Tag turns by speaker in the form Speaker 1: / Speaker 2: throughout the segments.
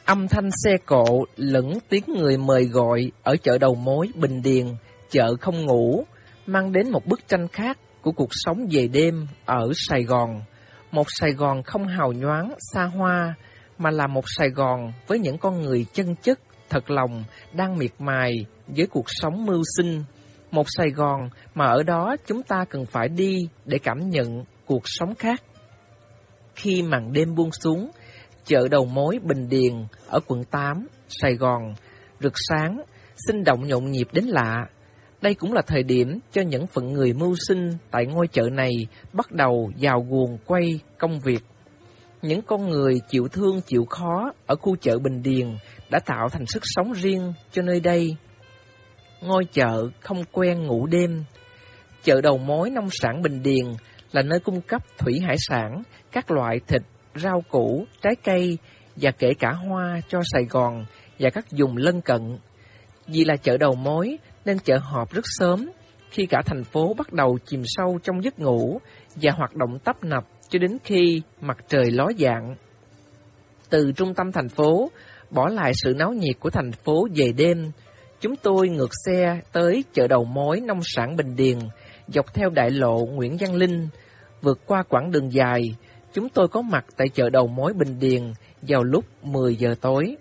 Speaker 1: Âm thanh xe cộ lẫn tiếng người mời gọi ở chợ đầu mối Bình Điền, chợ không ngủ, mang đến một bức tranh khác của cuộc sống về đêm ở Sài Gòn. Một Sài Gòn không hào nhoáng, xa hoa, mà là một Sài Gòn với những con người chân chất, thật lòng, đang miệt mài với cuộc sống mưu sinh. Một Sài Gòn mà ở đó chúng ta cần phải đi để cảm nhận cuộc sống khác. Khi màn đêm buông xuống, chợ đầu mối Bình Điền ở quận 8, Sài Gòn, rực sáng, sinh động nhộn nhịp đến lạ. Đây cũng là thời điểm cho những phận người mưu sinh tại ngôi chợ này bắt đầu vào guồng quay công việc. Những con người chịu thương chịu khó ở khu chợ Bình Điền đã tạo thành sức sống riêng cho nơi đây. Ngôi chợ không quen ngủ đêm. Chợ đầu mối nông sản Bình Điền là nơi cung cấp thủy hải sản, các loại thịt, rau củ, trái cây và kể cả hoa cho Sài Gòn và các vùng lân cận. Vì là chợ đầu mối nên chợ họp rất sớm, khi cả thành phố bắt đầu chìm sâu trong giấc ngủ và hoạt động tấp nập cho đến khi mặt trời ló dạng. Từ trung tâm thành phố, bỏ lại sự náo nhiệt của thành phố về đêm, chúng tôi ngược xe tới chợ đầu mối nông sản Bình Điền, dọc theo đại lộ Nguyễn Văn Linh, vượt qua quãng đường dài. Chúng tôi có mặt tại chợ đầu mối Bình Điền vào lúc 10 giờ tối.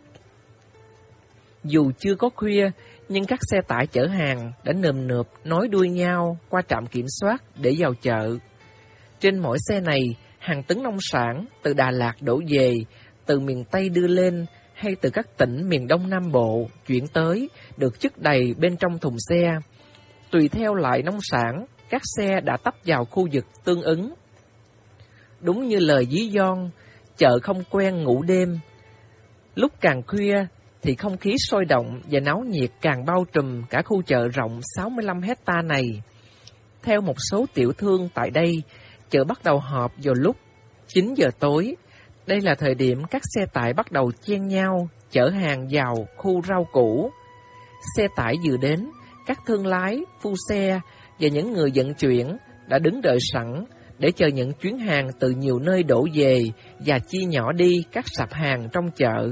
Speaker 1: Dù chưa có khuya, nhưng các xe tải chở hàng đã nườm nượp nối đuôi nhau qua trạm kiểm soát để vào chợ. Trên mỗi xe này, hàng tấn nông sản từ Đà Lạt đổ về, từ miền Tây đưa lên hay từ các tỉnh miền Đông Nam Bộ chuyển tới, được chất đầy bên trong thùng xe. Tùy theo loại nông sản, các xe đã tấp vào khu vực tương ứng. Đúng như lời ví von, chợ không quen ngủ đêm. Lúc càng khuya thì không khí sôi động và náo nhiệt càng bao trùm cả khu chợ rộng 65 hectare này. Theo một số tiểu thương tại đây, chợ bắt đầu họp vào lúc 9 giờ tối. Đây là thời điểm các xe tải bắt đầu chen nhau chở hàng vào khu rau củ. Xe tải vừa đến, các thương lái, phu xe và những người vận chuyển đã đứng đợi sẵn để chờ những chuyến hàng từ nhiều nơi đổ về và chia nhỏ đi các sạp hàng trong chợ.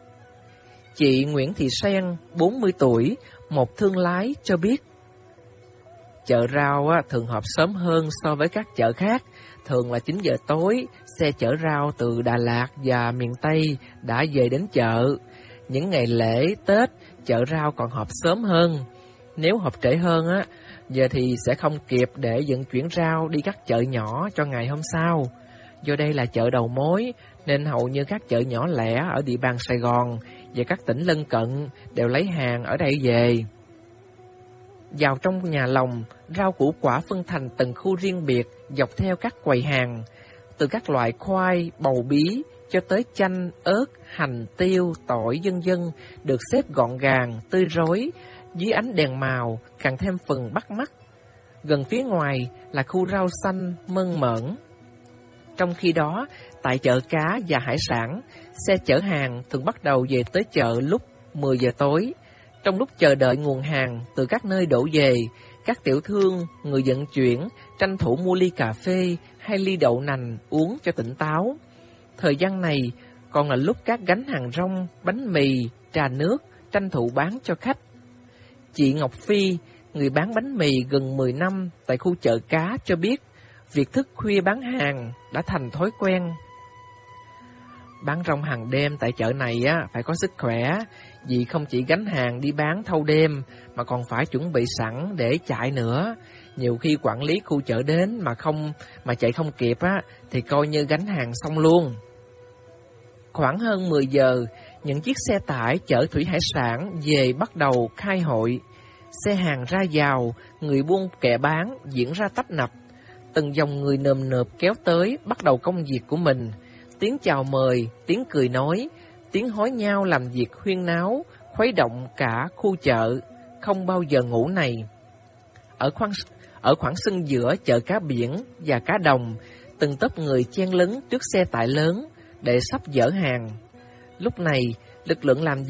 Speaker 1: Chị Nguyễn Thị Sen, 40 tuổi, một thương lái cho biết, chợ rau thường họp sớm hơn so với các chợ khác. Thường là 9 giờ tối, xe chở rau từ Đà Lạt và miền Tây đã về đến chợ. Những ngày lễ, Tết, chợ rau còn họp sớm hơn. Nếu họp trễ hơn giờ thì sẽ không kịp để vận chuyển rau đi các chợ nhỏ cho ngày hôm sau. Do đây là chợ đầu mối, nên hầu như các chợ nhỏ lẻ ở địa bàn Sài Gòn và các tỉnh lân cận đều lấy hàng ở đây về. Vào trong nhà lồng, rau củ quả phân thành từng khu riêng biệt dọc theo các quầy hàng, từ các loại khoai, bầu bí cho tới chanh, ớt, hành, tiêu, tỏi vân vân được xếp gọn gàng, tươi rói dưới ánh đèn màu, càng thêm phần bắt mắt. Gần phía ngoài là khu rau xanh mơn mởn. Trong khi đó, tại chợ cá và hải sản, xe chở hàng thường bắt đầu về tới chợ lúc 10 giờ tối. Trong lúc chờ đợi nguồn hàng từ các nơi đổ về, các tiểu thương, người vận chuyển tranh thủ mua ly cà phê hay ly đậu nành uống cho tỉnh táo. Thời gian này còn là lúc các gánh hàng rong, bánh mì, trà nước tranh thủ bán cho khách. Chị Ngọc Phi, người bán bánh mì gần 10 năm tại khu chợ cá cho biết, việc thức khuya bán hàng đã thành thói quen. Bán rong hàng đêm tại chợ này phải có sức khỏe, vì không chỉ gánh hàng đi bán thâu đêm mà còn phải chuẩn bị sẵn để chạy nữa. Nhiều khi quản lý khu chợ đến mà chạy không kịp thì coi như gánh hàng xong luôn. Khoảng hơn 10 giờ, những chiếc xe tải chở thủy hải sản về bắt đầu khai hội. Xe hàng ra vào, người buôn kẻ bán diễn ra tấp nập. Từng dòng người nườm nượp kéo tới bắt đầu công việc của mình. Tiếng chào mời, tiếng cười nói, tiếng hối nhau làm việc huyên náo, khuấy động cả khu chợ, không bao giờ ngủ này. Ở khoảng sân giữa chợ cá biển và cá đồng, từng tốp người chen lấn trước xe tải lớn để sắp dỡ hàng. Lúc này, lực lượng làm